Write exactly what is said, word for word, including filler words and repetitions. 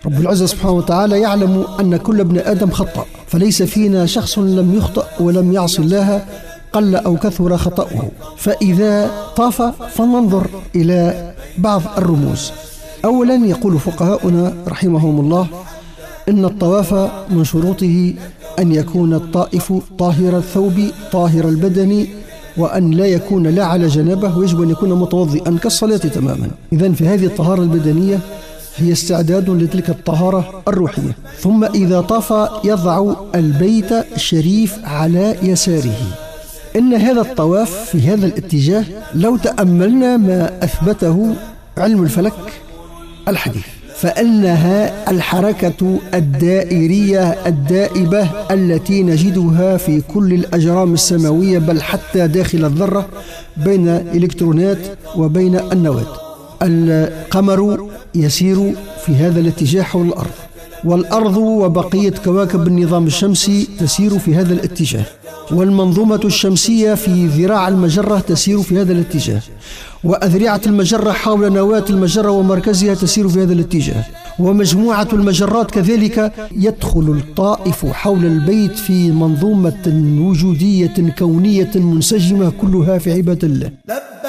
رب العزة سبحانه وتعالى يعلم أن كل ابن آدم خطأ، فليس فينا شخص لم يخطأ ولم يعص الله قل أو كثر خطأه. فإذا طاف فلننظر إلى بعض الرموز. أولا يقول فقهاؤنا رحمهم الله إن الطواف من شروطه أن يكون الطائف طاهر الثوب طاهر البدن، وأن لا يكون لا على جنابه، ويجب أن يكون متوضئا كالصلاة تماما. إذن في هذه الطهارة البدنية هي استعداد لتلك الطهارة الروحية. ثم إذا طاف يضع البيت الشريف على يساره. إن هذا الطواف في هذا الاتجاه لو تأملنا ما أثبته علم الفلك الحديث، فإنها الحركة الدائرية الدائبة التي نجدها في كل الأجرام السماوية، بل حتى داخل الذرة بين الإلكترونات وبين النواة. القمر يسير في هذا الاتجاه حول الأرض، والأرض وبقية كواكب النظام الشمسي تسير في هذا الاتجاه، والمنظومة الشمسية في ذراع المجرة تسير في هذا الاتجاه، وأذرعة المجرة حول نواة المجرة ومركزها تسير في هذا الاتجاه، ومجموعة المجرات كذلك. يدخل الطائف حول البيت في منظومة وجودية كونية منسجمة كلها في عبادة الله.